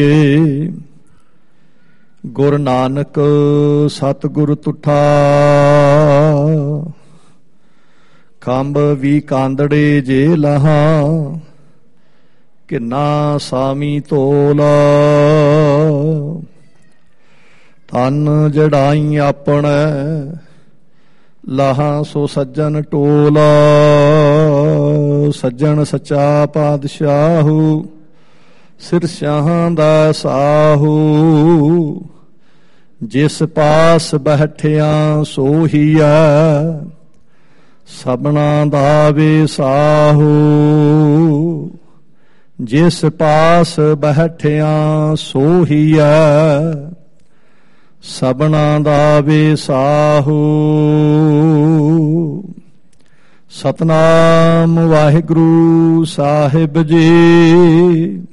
ਗੁਰ ਨਾਨਕ ਸਤਿਗੁਰ ਤੁਠਾ, ਖੰਭ ਵੀ ਕਾਂਦੜੇ ਜੇ ਲਹਾ, ਕਿੰਨਾ ਸਾਮੀ ਤੋਲਾ। ਤਨ ਜੜਾਈ ਆਪਣੈ, ਲਾਹਾ ਸੋ ਸੱਜਣ ਟੋਲਾ। ਸੱਜਣ ਸੱਚਾ ਪਾਤਸ਼ਾਹੂ, ਸਿਰ ਸ਼ਾਹਾਂ ਦਾ ਸਾਹੂ। ਜਿਸ ਪਾਸ ਬੈਠਿਆ ਸੋਹੀਐ, ਸਭਨਾ ਦਾ ਵੇ ਸਾਹੂ। ਜਿਸ ਪਾਸ ਬੈਠਿਆ ਸੋਹੀਐ, ਸਭਨਾ ਦਾ ਵੇ ਸਾਹੂ। ਸਤਨਾਮ ਵਾਹਿਗੁਰੂ ਸਾਹਿਬ ਜੀ।